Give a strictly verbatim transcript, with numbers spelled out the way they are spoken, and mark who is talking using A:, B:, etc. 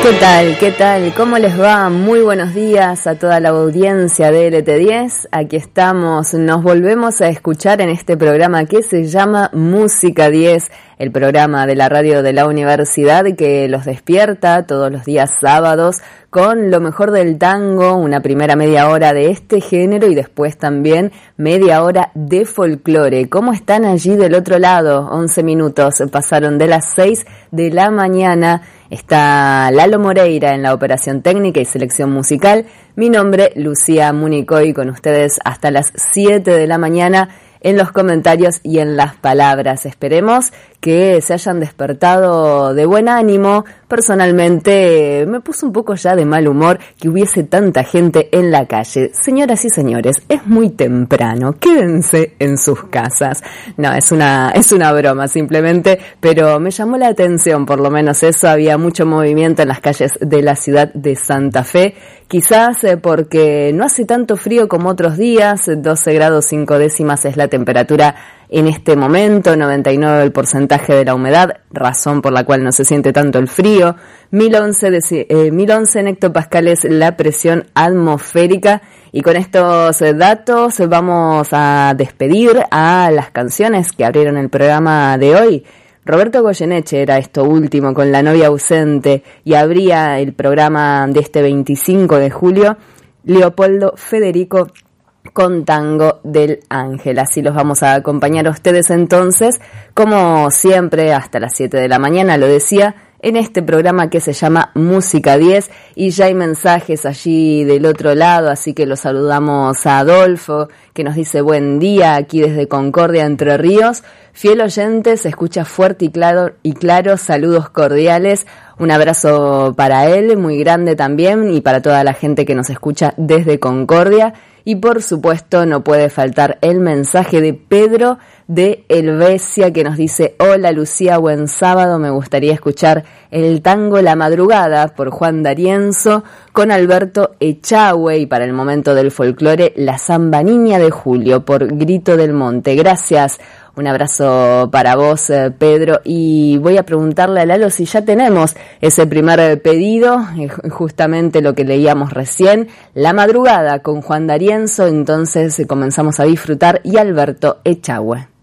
A: ¿Qué tal? ¿Qué tal? ¿Cómo les va? Muy buenos días a toda la audiencia de L T diez. Aquí estamos, nos volvemos a escuchar en este programa que se llama Música diez, el programa de la radio de la universidad que los despierta todos los días sábados con lo mejor del tango, una primera media hora de este género y después también media hora de folclore. ¿Cómo están allí del otro lado? once minutos pasaron de las seis de la mañana. Está Lalo Moreira en la operación técnica y selección musical. Mi nombre, Lucía Municoy, con ustedes hasta las siete de la mañana en los comentarios y en las palabras. Esperemos que se hayan despertado de buen ánimo. Personalmente me puso un poco ya de mal humor que hubiese tanta gente en la calle. Señoras y señores, es muy temprano, quédense en sus casas. No, es una, es una broma simplemente, pero me llamó la atención, por lo menos eso. Había mucho movimiento en las calles de la ciudad de Santa Fe, quizás porque no hace tanto frío como otros días. Doce grados cinco décimas es la temperatura en este momento, noventa y nueve el porcentaje de la humedad, razón por la cual no se siente tanto el frío, mil once, de, eh, mil once en hectopascales la presión atmosférica. Y con estos datos vamos a despedir a las canciones que abrieron el programa de hoy. Roberto Goyeneche era esto último con La novia ausente, y abría el programa de este veinticinco de julio Leopoldo Federico con Tango del Ángel. Así los vamos a acompañar a ustedes entonces, como siempre, hasta las siete de la mañana, lo decía, en este programa que se llama Música diez, y ya hay mensajes allí del otro lado, así que los saludamos a Adolfo, que nos dice buen día aquí desde Concordia, Entre Ríos. Fiel oyente, se escucha fuerte y claro, y claro, saludos cordiales. Un abrazo para él, muy grande también, y para toda la gente que nos escucha desde Concordia. Y por supuesto no puede faltar el mensaje de Pedro de Helvecia, que nos dice: hola Lucía, buen sábado, me gustaría escuchar el tango La Madrugada por Juan D'Arienzo con Alberto Echagüe, y para el momento del folclore La Zamba Niña de Julio por Grito del Monte. Gracias. Un abrazo para vos, Pedro, y voy a preguntarle a Lalo si ya tenemos ese primer pedido, justamente lo que leíamos recién, La Madrugada con Juan D'Arienzo. Entonces comenzamos a disfrutar, y Alberto Echagüe.